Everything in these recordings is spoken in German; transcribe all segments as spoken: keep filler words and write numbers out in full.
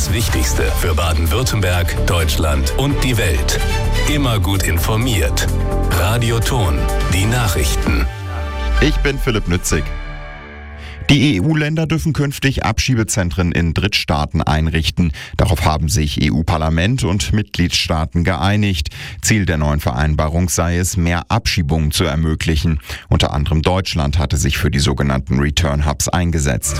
Das Wichtigste für Baden-Württemberg, Deutschland und die Welt. Immer gut informiert. Radio Ton, die Nachrichten. Ich bin Philipp Nützig. Die E U-Länder dürfen künftig Abschiebezentren in Drittstaaten einrichten. Darauf haben sich E U-Parlament und Mitgliedstaaten geeinigt. Ziel der neuen Vereinbarung sei es, mehr Abschiebungen zu ermöglichen. Unter anderem Deutschland hatte sich für die sogenannten Return Hubs eingesetzt.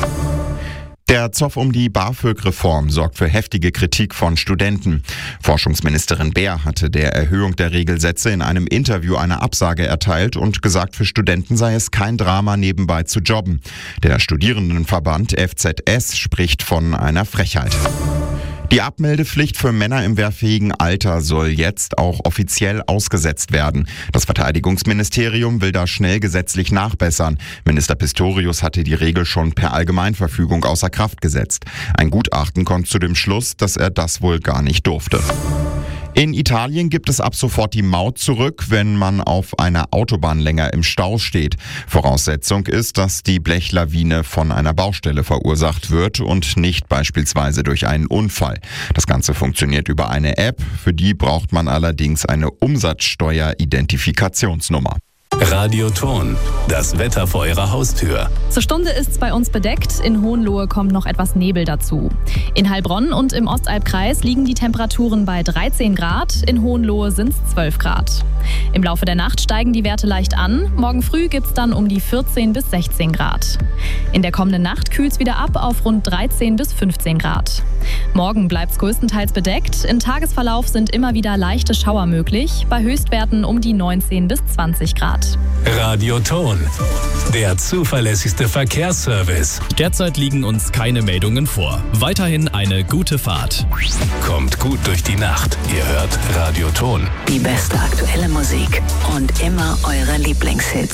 Der Zoff um die BAföG-Reform sorgt für heftige Kritik von Studenten. Forschungsministerin Baer hatte der Erhöhung der Regelsätze in einem Interview eine Absage erteilt und gesagt, für Studenten sei es kein Drama, nebenbei zu jobben. Der Studierendenverband F Z S spricht von einer Frechheit. Die Abmeldepflicht für Männer im wehrfähigen Alter soll jetzt auch offiziell ausgesetzt werden. Das Verteidigungsministerium will da schnell gesetzlich nachbessern. Minister Pistorius hatte die Regel schon per Allgemeinverfügung außer Kraft gesetzt. Ein Gutachten kommt zu dem Schluss, dass er das wohl gar nicht durfte. In Italien gibt es ab sofort die Maut zurück, wenn man auf einer Autobahn länger im Stau steht. Voraussetzung ist, dass die Blechlawine von einer Baustelle verursacht wird und nicht beispielsweise durch einen Unfall. Das Ganze funktioniert über eine App, für die braucht man allerdings eine Umsatzsteuer-Identifikationsnummer. Radio Ton, das Wetter vor Ihrer Haustür. Zur Stunde ist es bei uns bedeckt. In Hohenlohe kommt noch etwas Nebel dazu. In Heilbronn und im Ostalbkreis liegen die Temperaturen bei dreizehn Grad. In Hohenlohe sind es zwölf Grad. Im Laufe der Nacht steigen die Werte leicht an. Morgen früh gibt es dann um die vierzehn bis sechzehn Grad. In der kommenden Nacht kühlt es wieder ab auf rund dreizehn bis fünfzehn Grad. Morgen bleibt es größtenteils bedeckt. Im Tagesverlauf sind immer wieder leichte Schauer möglich. Bei Höchstwerten um die neunzehn bis zwanzig Grad. Radio Ton, der zuverlässigste Verkehrsservice. Derzeit liegen uns keine Meldungen vor. Weiterhin eine gute Fahrt. Kommt gut durch die Nacht. Ihr hört Radio Ton. Die beste aktuelle Musik und immer eure Lieblingshits.